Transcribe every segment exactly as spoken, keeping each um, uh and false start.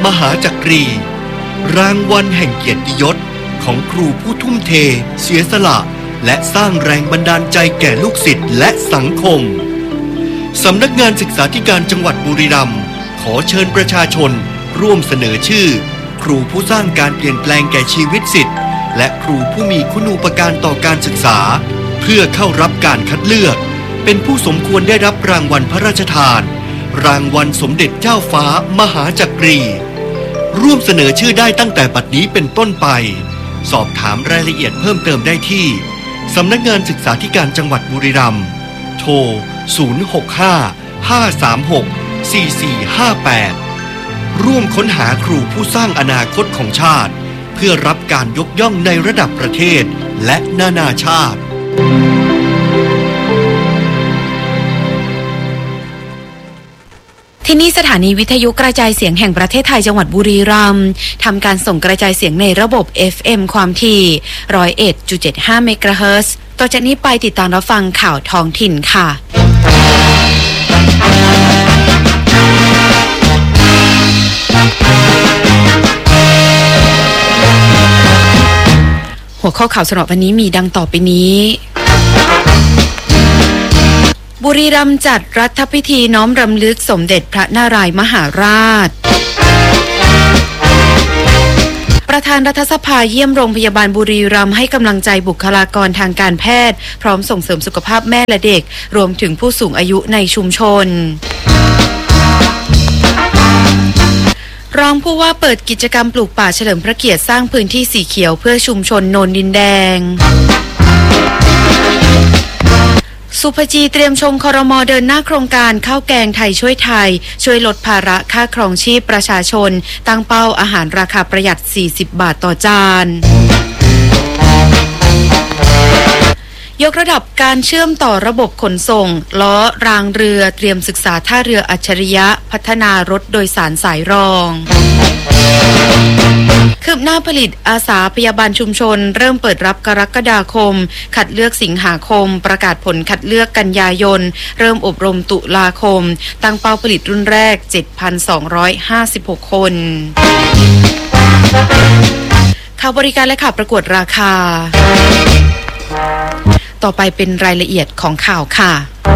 มหาจักรีรางวัลแห่งเกียรติยศของครูผู้ทุ่มเทเสียสละและสร้างแรงบันดาลใจแก่ลูกศิษย์และสังคมสำนักงานศึกษาธิการจังหวัดบุรีรัมย์ขอเชิญประชาชนร่วมเสนอชื่อครูผู้สร้างการเปลี่ยนแปลงแก่ชีวิตศิษย์และครูผู้มีคุณูปการต่อการศึกษาเพื่อเข้ารับการคัดเลือกเป็นผู้สมควรได้รับรางวัลพระราชทานรางวัลสมเด็จเจ้าฟ้ามหาจักรีร่วมเสนอชื่อได้ตั้งแต่บัดนี้เป็นต้นไปสอบถามรายละเอียดเพิ่มเติมได้ที่สำนักงานศึกษาธิการจังหวัดบุรีรัมย์โทรศูนย์ หก ห้า ห้า สาม หก สี่ สี่ ห้า แปดร่วมค้นหาครูผู้สร้างอนาคตของชาติเพื่อรับการยกย่องในระดับประเทศและนานาชาติที่นี่สถานีวิทยุกระจายเสียงแห่งประเทศไทยจังหวัดบุรีรัมย์ทำการส่งกระจายเสียงในระบบ เอฟ เอ็ม ความถี่ หนึ่งร้อยเอ็ดจุดเจ็ดห้า เมกะเฮิรตซ์ ต่อจากนี้ไปติดตามรับฟังข่าวท้องถิ่นค่ะหัวข้อข่าวสำหรับวันนี้มีดังต่อไปนี้บุรีรัมย์จัดรัฐพิธีน้อมรำลึกสมเด็จพระนารายมหาราชประธานรัฐสภาเยี่ยมโรงพยาบาลบุรีรัมย์ให้กำลังใจบุคลากรทางการแพทย์พร้อมส่งเสริมสุขภาพแม่และเด็กรวมถึงผู้สูงอายุในชุมชนรองผู้ว่าเปิดกิจกรรมปลูกป่าเฉลิมพระเกียรติสร้างพื้นที่สีเขียวเพื่อชุมชนโนนดินแดงสุภจีเตรียมชมครม.เดินหน้าโครงการข้าวแกงไทยช่วยไทยช่วยลดภาระค่าครองชีพประชาชนตั้งเป้าอาหารราคาประหยัดสี่สิบบาทต่อจานยกระดับการเชื่อมต่อระบบขนส่งล้อรางเรือเตรียมศึกษาท่าเรืออัจฉริยะพัฒนารถโดยสารสายรองคืบหน้าผลิตอาสาพยาบาลชุมชนเริ่มเปิดรับกรกฎาคมคัดเลือกสิงหาคมประกาศผลคัดเลือกกันยายนเริ่มอบรมตุลาคมตั้งเป้าผลิตรุ่นแรก เจ็ดพันสองร้อยห้าสิบหก คนข่าวบริการและข่าวประกวดราคาต่อไปเป็นรายละเอียดของข่าวค่ะ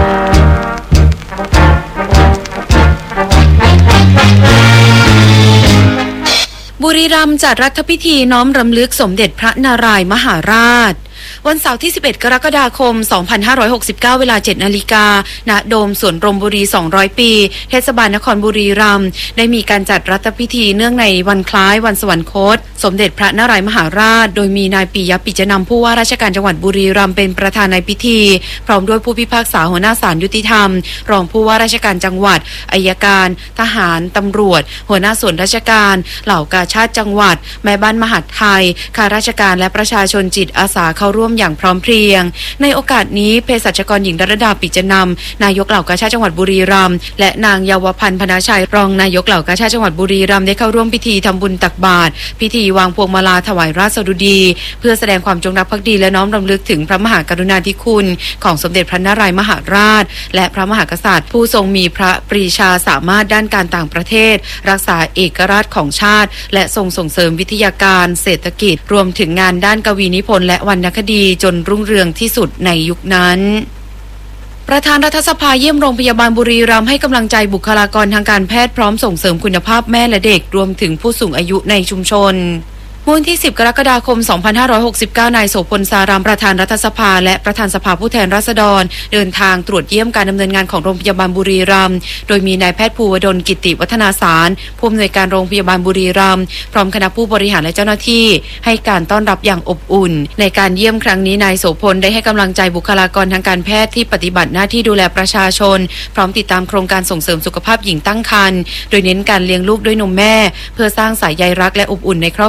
บุรีรัมย์จัดรัฐพิธีน้อมรำลึกสมเด็จพระนารายมหาราชวันเสาร์ที่สิบเอ็ดกรกฎาคมสองพันห้าร้อยหกสิบเก้าเวลา เจ็ดนาฬิกา ณ โดมสวนรมบุรีสองร้อยปีเทศบาลนครบุรีรัมย์ได้มีการจัดรัฐพิธีเนื่องในวันคล้ายวันสวรรคตสมเด็จพระนารายมหาราชโดยมีนายปิยะปิจนำผู้ว่าราชการจังหวัดบุรีรัมย์เป็นประธานในพิธีพร้อมด้วยผู้พิพากษาหัวหน้าศาลยุติธรรมรองผู้ว่าราชการจังหวัดอัยการทหารตำรวจหัวหน้าส่วนราชการเหล่ากาชาดจังหวัดแม่บ้านมหาดไทยข้าราชการและประชาชนจิตอาสาเข้าร่วมอย่างพร้อมเพรียงในโอกาสนี้เภสัชกรหญิงดรดาปิจนำนายกเหล่ากาชาดจังหวัดบุรีรัมย์และนางเยาวพันธ์พนาชัยรองนายกเหล่ากาชาดจังหวัดบุรีรัมย์ได้เข้าร่วมพิธีทำบุญตักบาตรพิธีวางพวงมาลาถวายราชสดุดีเพื่อแสดงความจงรักภักดีและน้อมรำลึกถึงพระมหากรุณาธิคุณของสมเด็จพระนารายมหาราชและพระมหากษัตริย์ผู้ทรงมีพระปรีชาสามารถด้านการต่างประเทศรักษาเอกราชของชาติและทรงส่งเสริมวิทยาการเศรษฐกิจรวมถึงงานด้านกวีนิพนธ์และวรรณคดีจนรุ่งเรืองที่สุดในยุคนั้นประธานรัฐสภาเยี่ยมโรงพยาบาลบุรีรัมย์ให้กำลังใจบุคลากรทางการแพทย์พร้อมส่งเสริมคุณภาพแม่และเด็กรวมถึงผู้สูงอายุในชุมชนเมื่อวันที่สิบกรกฎาคมสองพันห้าร้อยหกสิบเก้านายโสพลสารามประธานรัฐสภาและประธานสภาผู้แทนราษฎรเดินทางตรวจเยี่ยมการดำเนินงานของโรงพยาบาลบุรีรัมย์โดยมีนายแพทย์ภูวดลกิติวัฒนาสารผู้อำนวยการโรงพยาบาลบุรีรัมย์พร้อมคณะผู้บริหารและเจ้าหน้าที่ให้การต้อนรับอย่างอบอุ่นในการเยี่ยมครั้งนี้นายโสพลได้ให้กำลังใจบุคลากรทางการแพทย์ที่ปฏิบัติหน้าที่ดูแลประชาชนพร้อมติดตามโครงการส่งเสริมสุขภาพหญิงตั้งครรภ์โดยเน้นการเลี้ยงลูกด้วยนมแม่เพื่อสร้างสายใยรักและอบอุ่นในครอบครัว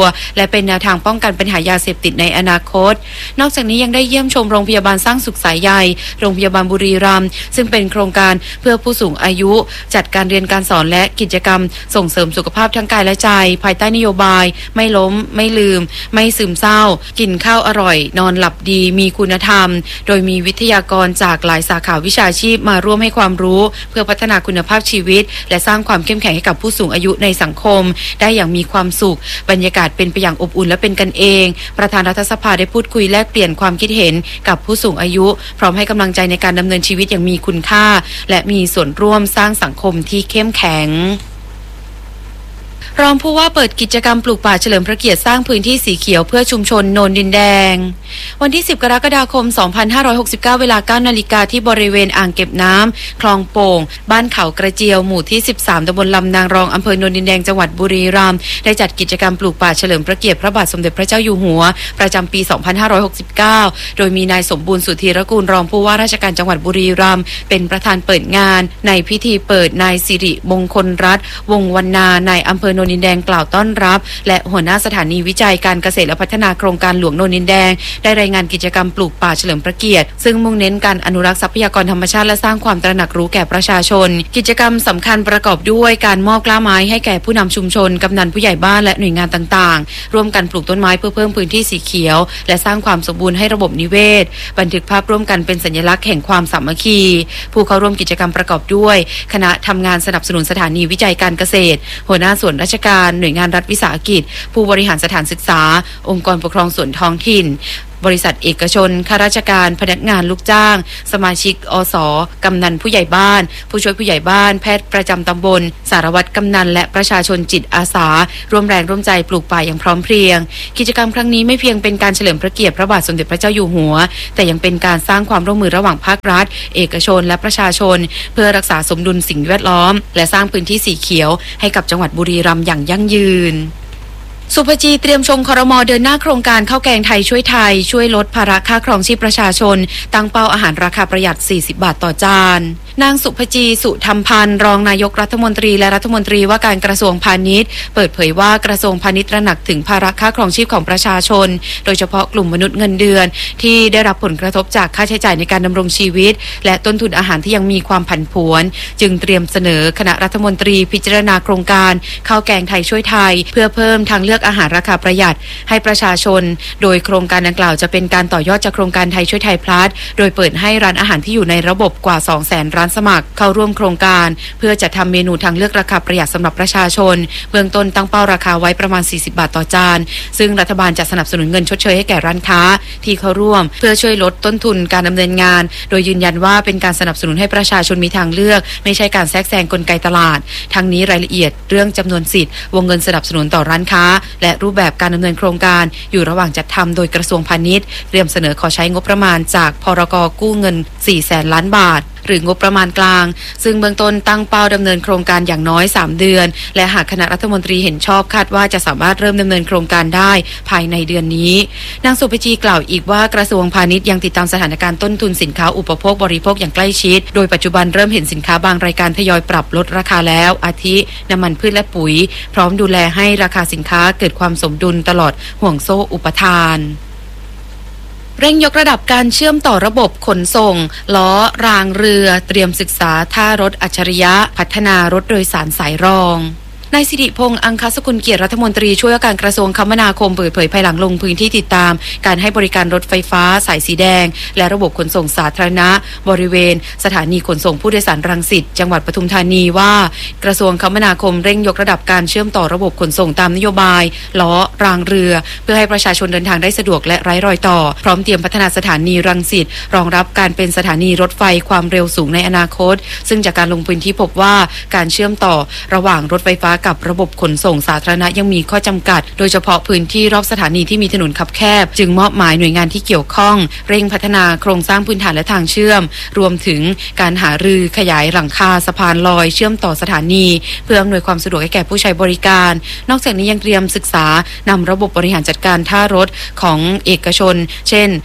และเป็นแนวทางป้องกันปัญหายาเสพติดในอนาคตนอกจากนี้ยังได้เยี่ยมชมโรงพยาบาลสร้างสุขสายใยโรงพยาบาลบุรีรัมย์ซึ่งเป็นโครงการเพื่อผู้สูงอายุจัดการเรียนการสอนและกิจกรรมส่งเสริมสุขภาพทั้งกายและใจภายใต้นโยบายไม่ล้มไม่ลืมไม่ซึมเศร้ากินข้าวอร่อยนอนหลับดีมีคุณธรรมโดยมีวิทยากรจากหลายสาขาวิชาชีพมาร่วมให้ความรู้เพื่อพัฒนาคุณภาพชีวิตและสร้างความเข้มแข็งให้กับผู้สูงอายุในสังคมได้อย่างมีความสุขบรรยากาศเป็นไปอย่างอบอุ่นและเป็นกันเองประธานรัฐสภาได้พูดคุยแลกเปลี่ยนความคิดเห็นกับผู้สูงอายุพร้อมให้กำลังใจในการดำเนินชีวิตอย่างมีคุณค่าและมีส่วนร่วมสร้างสังคมที่เข้มแข็งรองผู้ว่าเปิดกิจกรรมปลูกป่าเฉลิมพระเกียรติสร้างพื้นที่สีเขียวเพื่อชุมชนโนนดินแดงวันที่สิบกรกฎาคมสองพันห้าร้อยหกสิบเก้าเวลา เก้านาฬิกาที่บริเวณอ่างเก็บน้ำคลองโป่งบ้านเขากระเจียวหมู่ที่สิบสามตำบลลำนางรองอำเภอโนนดินแดงจังหวัดบุรีรัมย์ได้จัดกิจกรรมปลูกป่าเฉลิมพระเกียรติพระบาทสมเด็จพระเจ้าอยู่หัวประจำปีสองพันห้าร้อยหกสิบเก้าโดยมีนายสมบูรณ์สุธีรกูลรองผู้ว่าราชการจังหวัดบุรีรัมย์เป็นประธานเปิดงานในพิธีเปิดนายสิริมงคลรัตน์วงวรรณานายอำเภอโนนดินแดงกล่าวต้อนรับและหัวหน้าสถานีวิจัยการเกษตรและพัฒนาโครงการหลวงโนนดินแดงได้รายงานกิจกรรมปลูกป่าเฉลิมพระเกียรติซึ่งมุ่งเน้นการอนุรักษ์ทรัพยากรธรรมชาติและสร้างความตระหนักรู้แก่ประชาชนกิจกรรมสำคัญประกอบด้วยการมอบกล้าไม้ให้แก่ผู้นำชุมชนกำนันผู้ใหญ่บ้านและหน่วยงานต่างๆร่วมกันปลูกต้นไม้เพื่อเพิ่มพื้นที่สีเขียวและสร้างความสมบูรณ์ให้ระบบนิเวศบันทึกภาพร่วมกันเป็นสัญลักษณ์แห่งความสามัคคีผู้เข้าร่วมกิจกรรมประกอบด้วยคณะทำงานสนับสนุนสถานีวิจัยการเกษตรหัวหน้าส่วนราชการหน่วยงานรัฐวิสาหกิจผู้บริหารสถานศึกษาองค์กรปกครองส่วนท้องถิ่นบริษัทเอกชนข้าราชการพนักงานลูกจ้างสมาชิกอสกำนันผู้ใหญ่บ้านผู้ช่วยผู้ใหญ่บ้านแพทย์ประจำตำบลสารวัตรกำนันและประชาชนจิตอาสาร่วมแรงร่วมใจปลูกป่าอย่างพร้อมเพรียงกิจกรรมครั้งนี้ไม่เพียงเป็นการเฉลิมพระเกียรติพระบาทสมเด็จพระเจ้าอยู่หัวแต่ยังเป็นการสร้างความร่วมมือระหว่างภาครัฐเอกชนและประชาชนเพื่อรักษาสมดุลสิ่งแวดล้อมและสร้างพื้นที่สีเขียวให้กับจังหวัดบุรีรัมย์อย่างยั่งยืนสุภจีเตรียมชงครม.เดินหน้าโครงการข้าวแกงไทยช่วยไทยช่วยลดภาระค่าครองชีพประชาชนตั้งเป้าอาหารราคาประหยัดสี่สิบบาทต่อจานนางสุภจีสุธรรมพันธ์รองนายกรัฐมนตรีและรัฐมนตรีว่าการกระทรวงพาณิชย์เปิดเผยว่ากระทรวงพาณิชย์ตระหนักถึงภาระค่าครองชีพของประชาชนโดยเฉพาะกลุ่มมนุษย์เงินเดือนที่ได้รับผลกระทบจากค่าใช้จ่ายในการดำรงชีวิตและต้นทุนอาหารที่ยังมีความผันผวนจึงเตรียมเสนอคณะรัฐมนตรีพิจารณาโครงการข้าวแกงไทยช่วยไทยเพื่อเพิ่มทางเลือกอาหารราคาประหยัดให้ประชาชนโดยโครงการดังกล่าวจะเป็นการต่อยอดจากโครงการไทยช่วยไทยพลัสโดยเปิดให้ร้านอาหารที่อยู่ในระบบกว่า สองแสน ร้านสมัครเข้าร่วมโครงการเพื่อจัดทำเมนูทางเลือกราคาประหยัดสำหรับประชาชนเบื้องต้นตั้งเป้าราคาไว้ประมาณสี่สิบบาทต่อจานซึ่งรัฐบาลจะสนับสนุนเงินชดเชยให้แก่ร้านค้าที่เข้าร่วมเพื่อช่วยลดต้นทุนการดำเนินงานโดยยืนยันว่าเป็นการสนับสนุนให้ประชาชนมีทางเลือกไม่ใช่การแทรกแซงกลไกตลาดทั้งนี้รายละเอียดเรื่องจำนวนสิทธิ์วงเงินสนับสนุนต่อร้านค้าและรูปแบบการดำเนินโครงการอยู่ระหว่างจัดทำโดยกระทรวงพาณิชย์เตรียมเสนอขอใช้งบประมาณจากพรก.กู้เงินสี่แสนล้านบาทหรืองบประมาณกลางซึ่งเบื้องต้นตั้งเป้าดำเนินโครงการอย่างน้อยสามเดือนและหากคณะรัฐมนตรีเห็นชอบคาดว่าจะสามารถเริ่มดำเนินโครงการได้ภายในเดือนนี้นางสุภจีกล่าวอีกว่ากระทรวงพาณิชย์ยังติดตามสถานการณ์ต้นทุนสินค้าอุปโภคบริโภคอย่างใกล้ชิดโดยปัจจุบันเริ่มเห็นสินค้าบางรายการทยอยปรับลดราคาแล้วอาทิน้ำมันพืชและปุ๋ยพร้อมดูแลให้ราคาสินค้าเกิดความสมดุลตลอดห่วงโซ่อุปทานเร่งยกระดับการเชื่อมต่อระบบขนส่งล้อรางเรือเตรียมศึกษาท่ารถอัจฉริยะพัฒนารถโดยสารสายรองนายสิริพงษ์อังคสกุลเกียรติรัฐมนตรีช่วยว่าการกระทรวงคมนาคมเปิดเผยภายหลังลงพื้นที่ติดตามการให้บริการรถไฟฟ้าสายสีแดงและระบบขนส่งสาธารณะบริเวณสถานีขนส่งผู้โดยสารรังสิตจังหวัดปทุมธานีว่ากระทรวงคมนาคมเร่งยกระดับการเชื่อมต่อระบบขนส่งตามนโยบายล้อรางเรือเพื่อให้ประชาชนเดินทางได้สะดวกและไร้รอยต่อพร้อมเตรียมพัฒนาสถานีรังสิตรองรับการเป็นสถานีรถไฟความเร็วสูงในอนาคตซึ่งจากการลงพื้นที่พบว่าการเชื่อมต่อระหว่างรถไฟฟ้ากับระบบขนส่งสาธารณะยังมีข้อจำกัดโดยเฉพาะพื้นที่รอบสถานีที่มีถนนคับแคบจึงมอบหมายหน่วยงานที่เกี่ยวข้องเร่งพัฒนาโครงสร้างพื้นฐานและทางเชื่อมรวมถึงการหารือขยายหลังคาสะพานลอยเชื่อมต่อสถานีเพื่ออำนวยความสะดวกให้แก่ผู้ใช้บริการนอกจากนี้ยังเตรียมศึกษานำระบบบริหารจัดการท่ารถของเอกชนเช่น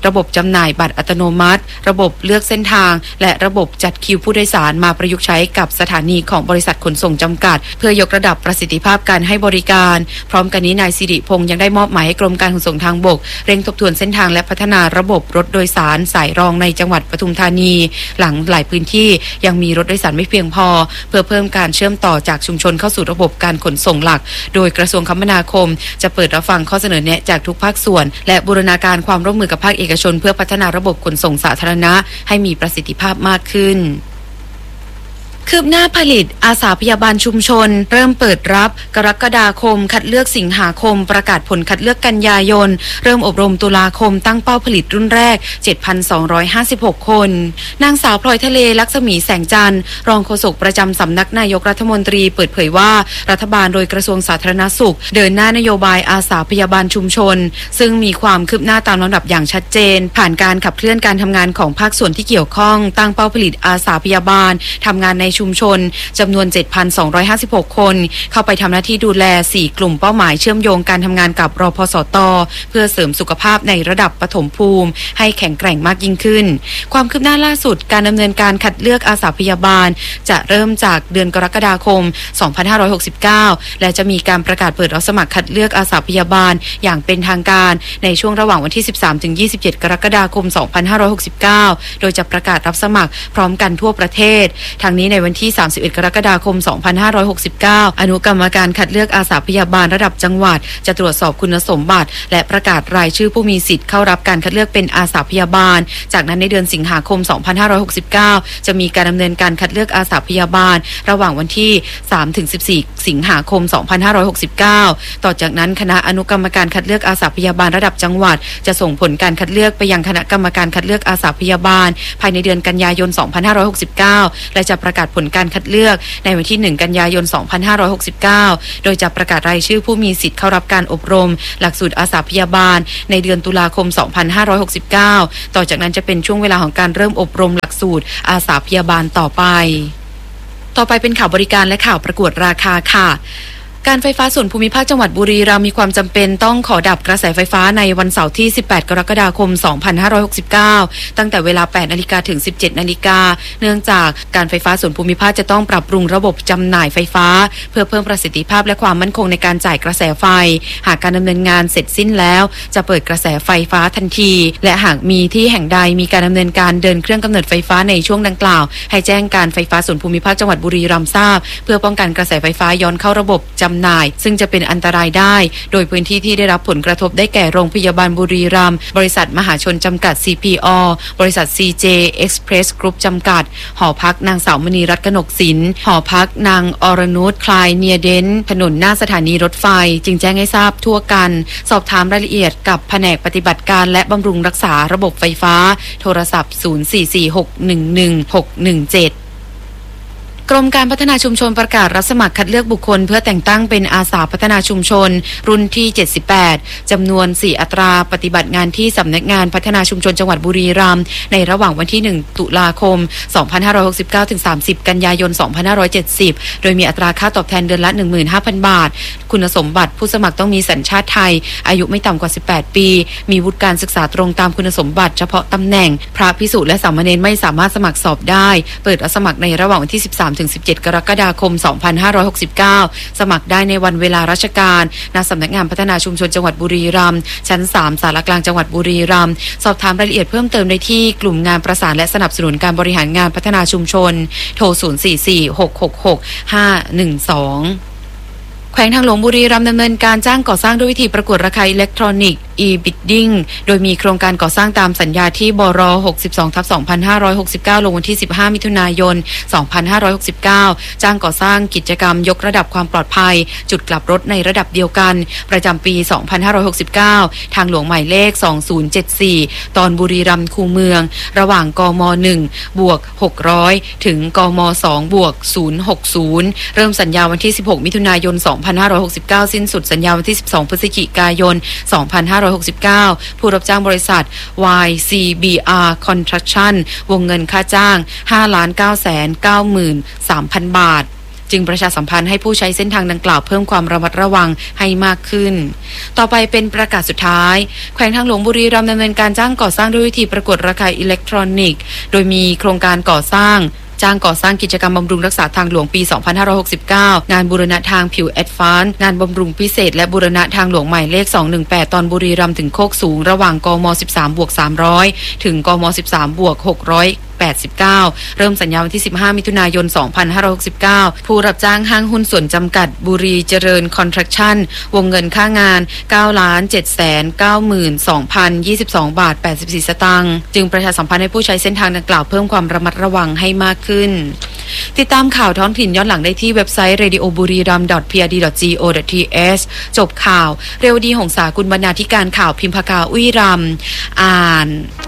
ระบบจำหน่ายบัตรอัตโนมัติระบบเลือกเส้นทางและระบบจัดคิวผู้โดยสารมาประยุกต์ใช้กับสถานีของบริษัทขนส่งจำกัดเพื่อยกระดับประสิทธิภาพการให้บริการพร้อมกันนี้นายสิริพงษ์ยังได้มอบหมายให้กรมการขนส่งทางบกเร่งทบทวนเส้นทางและพัฒนาระบบรถโดยสารสายรองในจังหวัดปทุมธานีหลังหลายพื้นที่ยังมีรถโดยสารไม่เพียงพอเพื่อเพิ่มการเชื่อมต่อจากชุมชนเข้าสู่ระบบการขนส่งหลักโดยกระทรวงคมนาคมจะเปิดรับฟังข้อเสนอแนะจากทุกภาคส่วนและบูรณาการความร่วมมือกับภาคเอกชนเพื่อพัฒนาระบบขนส่งสาธารณะให้มีประสิทธิภาพมากขึ้นคืบหน้าผลิตอาสาพยาบาลชุมชนเริ่มเปิดรับกรกฎาคมคัดเลือกสิงหาคมประกาศผลคัดเลือกกันยายนเริ่มอบรมตุลาคมตั้งเป้าผลิตรุ่นแรก เจ็ดพันสองร้อยห้าสิบหก คนนางสาวพลอยทะเลลักษมีแสงจันทร์รองโฆษกประจำสำนักนายกรัฐมนตรีเปิดเผยว่ารัฐบาลโดยกระทรวงสาธารณสุขเดินหน้านโยบายอาสาพยาบาลชุมชนซึ่งมีความคืบหน้าตามลำดับอย่างชัดเจนผ่านการขับเคลื่อนการทำงานของภาคส่วนที่เกี่ยวข้องตั้งเป้าผลิตอาสาพยาบาลทำงานในชุมชนจำนวน เจ็ดพันสองร้อยห้าสิบหก คนเข้าไปทำหน้าที่ดูแลสี่กลุ่มเป้าหมายเชื่อมโยงการทำงานกับรพสตเพื่อเสริมสุขภาพในระดับปฐมภูมิให้แข็งแกร่งมากยิ่งขึ้นความคืบหน้าล่าสุดการดำเนินการคัดเลือกอาสาพยาบาลจะเริ่มจากเดือนกรกฎาคมสองพันห้าร้อยหกสิบเก้าและจะมีการประกาศเปิดรับสมัครคัดเลือกอาสาพยาบาลอย่างเป็นทางการในช่วงระหว่างวันที่ สิบสามถึงยี่สิบเจ็ด กรกฎาคมสองพันห้าร้อยหกสิบเก้าโดยจะประกาศรับสมัครพร้อมกันทั่วประเทศทางนี้ในวันที่สามสิบเอ็ดกรกฎาคมสองพันห้าร้อยหกสิบเก้าอนุกรรมการคัดเลือกอาสาพยาบาลระดับจังหวัดจะตรวจสอบคุณสมบัติและประกาศรายชื่อผู้มีสิทธิ์เข้ารับการคัดเลือกเป็นอาสาพยาบาลจากนั้นในเดือนสิงหาคมสองพันห้าร้อยหกสิบเก้าจะมีการดำเนินการคัดเลือกอาสาพยาบาลระหว่างวันที่สามถึงสิบสี่สิงหาคมสองพันห้าร้อยหกสิบเก้าต่อจากนั้นคณะอนุกรรมการคัดเลือกอาสาพยาบาลระดับจังหวัดจะส่งผลการคัดเลือกไปยังคณะกรรมการคัดเลือกอาสาพยาบาลภายในเดือนกันยายนสองพันห้าร้อยหกสิบเก้าและจะประกาศผลการคัดเลือกในวันที่หนึ่งกันยายนสองพันห้าร้อยหกสิบเก้าโดยจะประกาศรายชื่อผู้มีสิทธิ์เข้ารับการอบรมหลักสูตรอาสาพยาบาลในเดือนตุลาคมสองพันห้าร้อยหกสิบเก้าต่อจากนั้นจะเป็นช่วงเวลาของการเริ่มอบรมหลักสูตรอาสาพยาบาลต่อไปต่อไปเป็นข่าวบริการและข่าวประกวดราคาค่ะการไฟฟ้าส่วนภูมิภาคจังหวัดบุรีรัมย์มีความจำเป็นต้องขอดับกระแสไฟฟ้าในวันเสาร์ที่สิบแปดกรกฎาคมสองพันห้าร้อยหกสิบเก้าตั้งแต่เวลา แปดนาฬิกา ถึง สิบเจ็ดนาฬิกาเนื่องจากการไฟฟ้าส่วนภูมิภาคจะต้องปรับปรุงระบบจำหน่ายไฟฟ้าเพื่อเพิ่มประสิทธิภาพและความมั่นคงในการจ่ายกระแสไฟหากการดำเนินงานเสร็จสิ้นแล้วจะเปิดกระแสไฟฟ้าทันทีและหากมีที่แห่งใดมีการดำเนินการเดินเครื่องกำเนิดไฟฟ้าในช่วงดังกล่าวให้แจ้งการไฟฟ้าส่วนภูมิภาคจังหวัดบุรีรัมย์ทราบเพื่อป้องกันกระแสไฟฟ้าย้อนเข้าระบบจำหน่ายซึ่งจะเป็นอันตรายได้โดยพื้นที่ที่ได้รับผลกระทบได้แก่โรงพยาบาลบุรีรัมย์บริษัทมหาชนจำกัด ซี พี อ บริษัท ซี เจ Express Group จำกัดหอพักนางสาวมณีรัตน์กนกศิลป์หอพักนางอรนุชคลายเนียเดนถนนหน้าสถานีรถไฟจึงแจ้งให้ทราบทั่วกันสอบถามรายละเอียดกับแผนกปฏิบัติการและบำรุงรักษาระบบไฟฟ้าโทรศัพท์ศูนย์ สี่ สี่ หก หนึ่ง หนึ่ง หก หนึ่ง เจ็ดกรมการพัฒนาชุมชนประกาศรับสมัครคัดเลือกบุคคลเพื่อแต่งตั้งเป็นอาสาพัฒนาชุมชนรุ่นที่เจ็ดสิบแปดจำนวนสี่อัตราปฏิบัติงานที่สำนักงานพัฒนาชุมชนจังหวัดบุรีรัมย์ในระหว่างวันที่หนึ่งตุลาคมสองพันห้าร้อยหกสิบเก้าถึงสามสิบกันยายนสองพันห้าร้อยเจ็ดสิบโดยมีอัตราค่าตอบแทนเดือนละ หนึ่งหมื่นห้าพัน บาทคุณสมบัติผู้สมัครต้องมีสัญชาติไทยอายุไม่ต่ำกว่าสิบแปดปีมีวุฒิการศึกษาตรงตามคุณสมบัติเฉพาะตำแหน่งพระภิกษุและสามเณรไม่สามารถสมัครสอบได้เปิดรับสมัครในระหว่างวันที่สิบสามถึงสิบเจ็ดกรกฎาคมสองพันห้าร้อยหกสิบเก้าสมัครได้ในวันเวลาราชการณสำนักงานพัฒนาชุมชนจังหวัดบุรีรัมย์ชั้นสามศาลากลางจังหวัดบุรีรัมย์สอบถามรายละเอียดเพิ่มเติมได้ที่กลุ่มงานประสานและสนับสนุนการบริหารงานพัฒนาชุมชนโทรศูนย์ สี่ สี่ หก หก หก ห้า หนึ่ง สองแขวงทางหลวงบุรีรัมย์ดำเนินการจ้างก่อสร้างด้วยวิธีประกวดราคาอิเล็กทรอนิกส์ e-bidding โดยมีโครงการก่อสร้างตามสัญญาที่บร หกสิบสองทับสองพันห้าร้อยหกสิบเก้า ลงวันที่สิบห้ามิถุนายนสองพันห้าร้อยหกสิบเก้าจ้างก่อสร้างกิจกรรมยกระดับความปลอดภัยจุดกลับรถในระดับเดียวกันประจำปีสองพันห้าร้อยหกสิบเก้าทางหลวงหมายเลขสองศูนย์เจ็ดสี่ตอนบุรีรัมย์คูเมืองระหว่างกมหนึ่งบวกหกร้อยถึงกมสองบวกศูนย์หกศูนย์เริ่มสัญญาวันที่สิบหกมิถุนายนสองพันห้าร้อยหกสิบเก้าสิ้นสุดสัญญาวันที่สิบสองพฤศจิกายนสองพันห้าร้อยหกสิบเก้าผู้รับจ้างบริษัท วาย ซี บี อาร์ Construction วงเงินค่าจ้าง ห้าล้านเก้าแสนเก้าหมื่นสามพัน บาทจึงประชาสัมพันธ์ให้ผู้ใช้เส้นทางดังกล่าวเพิ่มความระมัดระวังให้มากขึ้นต่อไปเป็นประกาศสุดท้ายแขวงทางหลวงบุรีรัมย์ดำเนินการจ้างก่อสร้างด้วยวิธีประกวดราคาอิเล็กทรอนิกส์โดยมีโครงการก่อสร้างจ้างก่อสร้างกิจกรรมบำรุงรักษาทางหลวงปี สองพันห้าร้อยหกสิบเก้า งานบูรณะทางผิวแอดวานซ์งานบำรุงพิเศษและบูรณะทางหลวงหมายเลข สองหนึ่งแปด ตอนบุรีรัมย์ถึงโคกสูงระหว่างกม สิบสามบวกสามร้อย ถึงกม สิบสามบวกหกร้อยแปดสิบเก้า เริ่มสัญญาวันที่สิบห้ามิถุนายนสองพันห้าร้อยหกสิบเก้าผู้รับจ้างห้างหุ้นส่วนจำกัดบุรีเจริญคอนแทรคชั่นวงเงินค่างาน เก้าล้านเจ็ดแสนเก้าหมื่นสองพันยี่สิบสอง บาทแปดสิบสี่สตางค์จึงประชาสัมพันธ์ให้ผู้ใช้เส้นทางดังกล่าวเพิ่มความระมัดระวังให้มากขึ้นติดตามข่าวท้องถิ่นย้อนหลังได้ที่เว็บไซต์ เรดิโอบุรีรัมย์ ดอท พี อาร์ ดี ดอท จี โอ ดอท ที เอช จบข่าวเร็วดีหงสากุลบรรณาธิการข่าวพิมพากาอุ้ยรำอ่าน